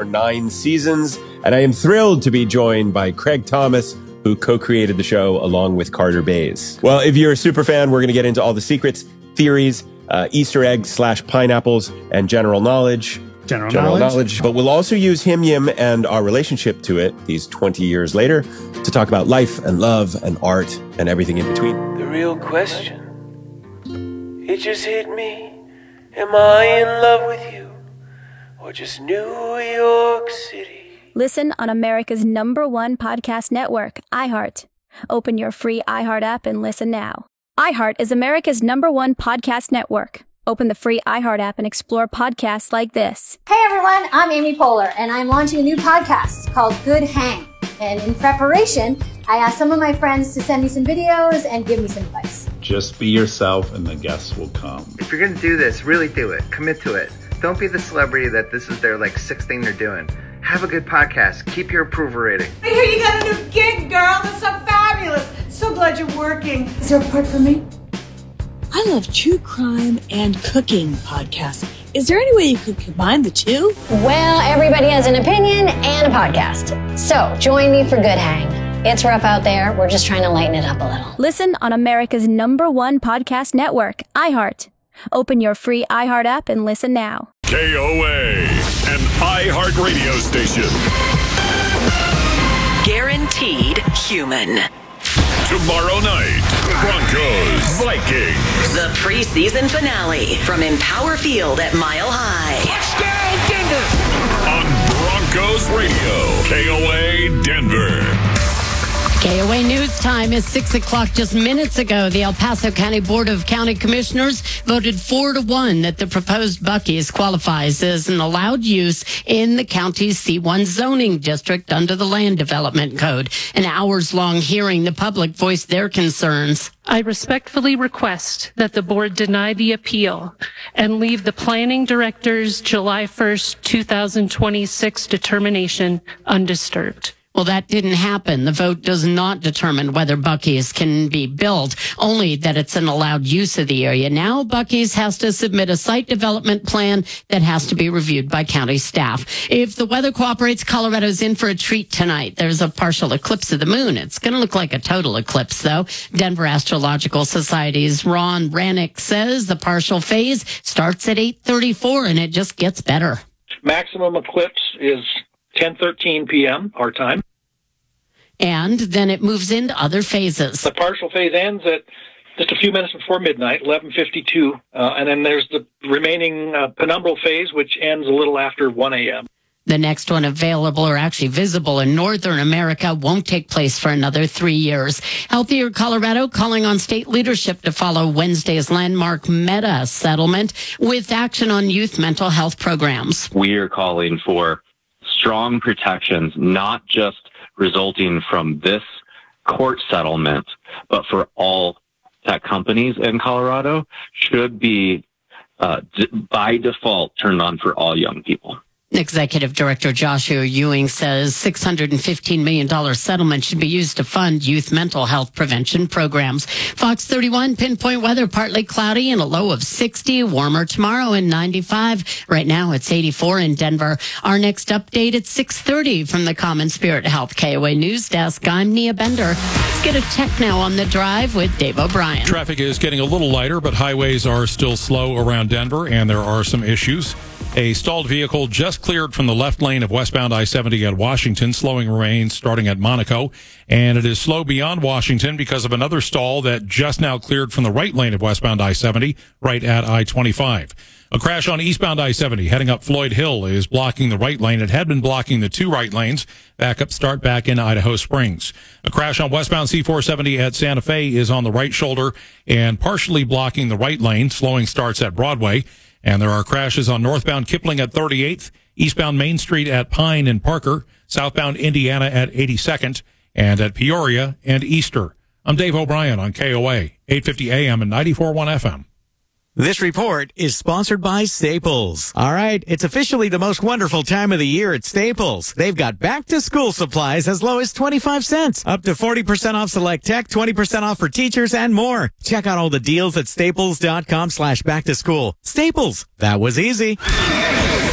for 9 seasons. And I am thrilled to be joined by Craig Thomas, who co-created the show along with Carter Bays. Well, if you're a super fan, we're going to get into all the secrets, theories, Easter eggs / pineapples, and general knowledge. General knowledge. But we'll also use Him Yim and our relationship to it these 20 years later to talk about life and love and art and everything in between. The real question, it just hit me. Am I in love with you or just New York City? Listen on America's #1 podcast network, iHeart. Open your free iHeart app and listen now. iHeart is America's #1 podcast network. Open the free iHeart app and explore podcasts like this. Hey everyone, I'm Amy Poehler, and I'm launching a new podcast called Good Hang. And in preparation, I asked some of my friends to send me some videos and give me some advice. Just be yourself and the guests will come. If you're going to do this, really do it. Commit to it. Don't be the celebrity that this is their sixth thing they're doing. Have a good podcast. Keep your approval rating. I hear you got a new gig, girl. That's so fabulous. So glad you're working. Is there a part for me? I love true crime and cooking podcasts. Is there any way you could combine the two? Well, everybody has an opinion and a podcast. So join me for Good Hang. It's rough out there. We're just trying to lighten it up a little. Listen on America's #1 podcast network, iHeart. Open your free iHeart app and listen now. KOA, an iHeart radio station. Guaranteed human. Tomorrow night, Broncos, Vikings. The preseason finale from Empower Field at Mile High. Touchdown, Denver! On Broncos Radio, KOA Denver. KOA News Time is 6 o'clock. Just minutes ago, the El Paso County Board of County Commissioners voted 4-1 that the proposed Buc-ee's qualifies as an allowed use in the county's C1 zoning district under the Land Development Code. An hours-long hearing, the public voiced their concerns. I respectfully request that the board deny the appeal and leave the planning director's July 1st, 2026 determination undisturbed. Well, that didn't happen. The vote does not determine whether Buc-ee's can be built, only that it's an allowed use of the area. Now, Buc-ee's has to submit a site development plan that has to be reviewed by county staff. If the weather cooperates, Colorado's in for a treat tonight. There's a partial eclipse of the moon. It's going to look like a total eclipse, though. Denver Astrological Society's Ron Rannick says the partial phase starts at 8:34, and it just gets better. Maximum eclipse is 10:13 p.m. our time. And then it moves into other phases. The partial phase ends at just a few minutes before midnight, 11:52. And then there's the remaining penumbral phase, which ends a little after 1 a.m. The next one available or actually visible in Northern America won't take place for another 3 years. Healthier Colorado calling on state leadership to follow Wednesday's landmark Meta settlement with action on youth mental health programs. We are calling for strong protections, not just resulting from this court settlement, but for all tech companies in Colorado should be by default turned on for all young people. Executive Director Joshua Ewing says $615 million settlement should be used to fund youth mental health prevention programs. Fox 31 pinpoint weather, partly cloudy and a low of 60, warmer tomorrow and 95. Right now it's 84 in Denver. Our next update at 6:30 from the Common Spirit Health KOA News Desk. I'm Nia Bender. Let's get a check now on the drive with Dave O'Brien. Traffic is getting a little lighter, but highways are still slow around Denver, and there are some issues. A stalled vehicle just cleared from the left lane of westbound I-70 at Washington. Slowing remains starting at Monaco. And it is slow beyond Washington because of another stall that just now cleared from the right lane of westbound I-70 right at I-25. A crash on eastbound I-70 heading up Floyd Hill is blocking the right lane. It had been blocking the two right lanes. Backup start back in Idaho Springs. A crash on westbound C-470 at Santa Fe is on the right shoulder and partially blocking the right lane. Slowing starts at Broadway. And there are crashes on northbound Kipling at 38th, eastbound Main Street at Pine and Parker, southbound Indiana at 82nd, and at Peoria and Easter. I'm Dave O'Brien on KOA, 850 AM and 94.1 FM. This report is sponsored by Staples. All right, it's officially the most wonderful time of the year at Staples. They've got back-to-school supplies as low as 25 cents, up to 40% off select tech, 20% off for teachers, and more. Check out all the deals at staples.com/back-to-school. Staples, that was easy.